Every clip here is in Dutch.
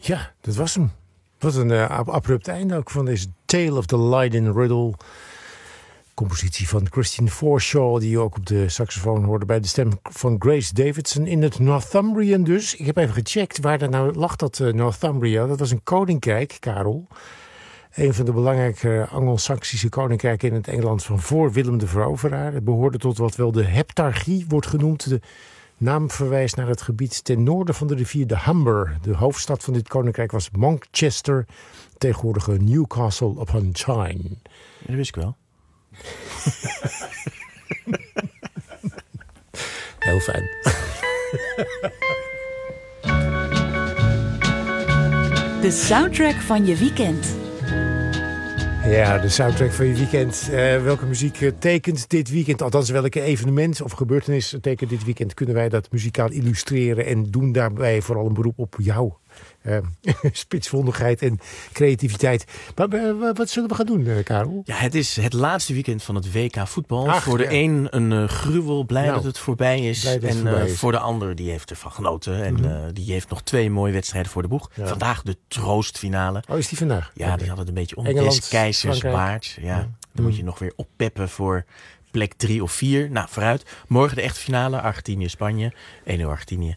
Ja, dat was hem. Wat een abrupt einde ook van deze Tale of the Leiden Riddle. Compositie van Christine Forshaw, die je ook op de saxofoon hoorde bij de stem van Grace Davidson in het Northumbrian dus. Ik heb even gecheckt waar dat nou lag, dat Northumbria. Dat was een koninkrijk, Karel. Een van de belangrijke Anglo-Saxische koninkrijken in het Engeland van voor Willem de Veroveraar. Het behoorde tot wat wel de Heptarchie wordt genoemd. De naam verwijst naar het gebied ten noorden van de rivier de Humber. De hoofdstad van dit koninkrijk was Monkchester, tegenwoordige Newcastle upon Tyne. Ja, dat wist ik wel. Heel fijn. De soundtrack van je weekend. Ja, de soundtrack van je weekend. Welke muziek tekent dit weekend? Althans, welke evenement of gebeurtenis tekent dit weekend? Kunnen wij dat muzikaal illustreren en doen daarbij vooral een beroep op jou? Spitsvondigheid en creativiteit. Maar wat zullen we gaan doen, Karel? Ja, het is het laatste weekend van het WK voetbal. Ach, voor de een gruwel, blij dat het voorbij is. Voor de ander, die heeft ervan genoten. En die heeft nog 2 mooie wedstrijden voor de boeg. Ja. Vandaag de troostfinale. Oh, is die vandaag? Ja, die hadden het een beetje om. Engeland, des keizers baard. Ja. Dan moet je nog weer oppeppen voor plek 3 of 4. Nou, vooruit. Morgen de echte finale. Argentinië-Spanje. 1-0 Argentinië.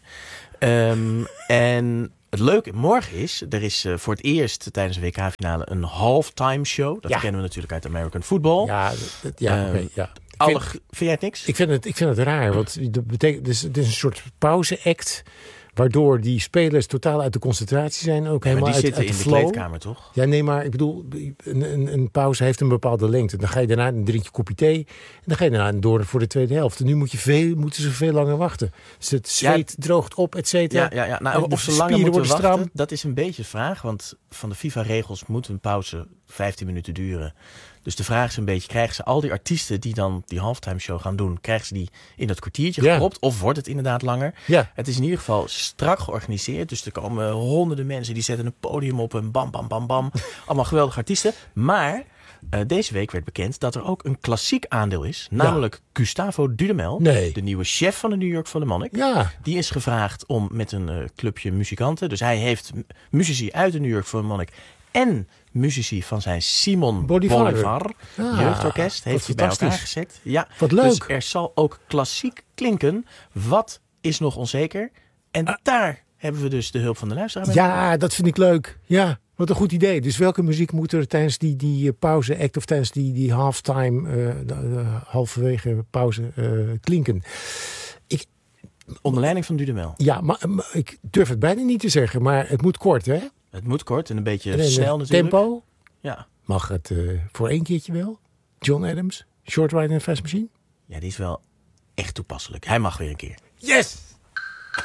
En het leuke morgen is, er is voor het eerst tijdens de WK-finale een halftime show. Dat kennen we natuurlijk uit American Football. Ja. Vind jij het niks? Ik vind het raar, want dat betekent, het is een soort pauze-act, waardoor die spelers totaal uit de concentratie zijn. Ook helemaal maar die uit zitten in de flow. kleedkamer, toch? Ja, nee, maar ik bedoel, een pauze heeft een bepaalde lengte. Dan ga je daarna een drinkje kopje thee. En dan ga je daarna door voor de tweede helft. En nu moeten ze veel langer wachten. Dus het zweet droogt op, et cetera. Ja. Nou, of ze langer moeten wachten, dat is een beetje de vraag. Want van de FIFA-regels moet een pauze 15 minuten duren. Dus de vraag is een beetje, krijgen ze al die artiesten die dan die halftime show gaan doen, krijgen ze die in dat kwartiertje gepropt? Of wordt het inderdaad langer? Ja. Het is in ieder geval strak georganiseerd. Dus er komen honderden mensen, die zetten een podium op en bam, bam, bam, bam. Allemaal geweldige artiesten. Maar deze week werd bekend dat er ook een klassiek aandeel is. Namelijk Gustavo Dudamel, de nieuwe chef van de New York Philharmonic. Ja. Die is gevraagd om met een clubje muzikanten. Dus hij heeft muzici uit de New York Philharmonic en muzici van zijn Simon Bolivar jeugdorkest heeft hij bij elkaar gezet. Ja, wat leuk. Dus er zal ook klassiek klinken. Wat is nog onzeker? En daar hebben we dus de hulp van de luisteraar bij. Ja, dat vind ik leuk. Ja, wat een goed idee. Dus welke muziek moet er tijdens die pauze-act of tijdens die halftime, halverwege pauze klinken? Onder leiding van Dudamel. Ja, maar ik durf het bijna niet te zeggen, maar het moet kort, hè? Het moet kort en een beetje snel natuurlijk. Tempo? Ja. Mag het voor 1 keertje wel? John Adams, Short Ride in a Fast Machine? Ja, die is wel echt toepasselijk. Hij mag weer een keer. Yes!